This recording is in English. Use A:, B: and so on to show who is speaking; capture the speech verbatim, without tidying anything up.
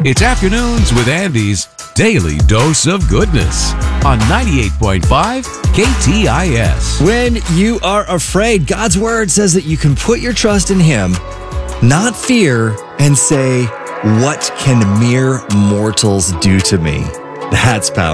A: It's Afternoons with Andy's Daily Dose of Goodness on ninety-eight point five K T I S.
B: When you are afraid, God's word says that you can put your trust in Him, not fear, and say, "What can mere mortals do to me?" That's power.